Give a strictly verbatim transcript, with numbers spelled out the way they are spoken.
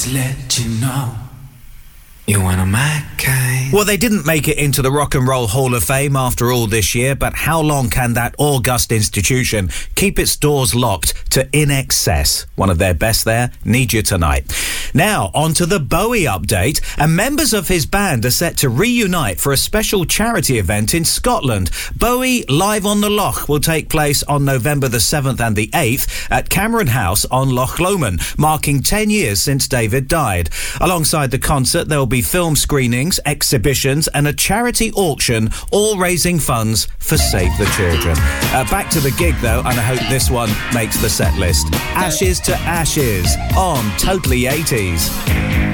Let you know you want my kind. Well, they didn't make it into the Rock and Roll Hall of Fame after all this year, but how long can that august institution keep its doors locked to In Excess? One of their best there, Need You Tonight. Now, on to the Bowie update, and members of his band are set to reunite for a special charity event in Scotland. Bowie Live on the Loch will take place on November the seventh and the eighth at Cameron House on Loch Lomond, marking ten years since David died. Alongside the concert, there will be film screenings, exhibitions and a charity auction, all raising funds for Save the Children. Uh, back to the gig though, and I hope this one makes the set list. Ashes to Ashes on Totally eighties.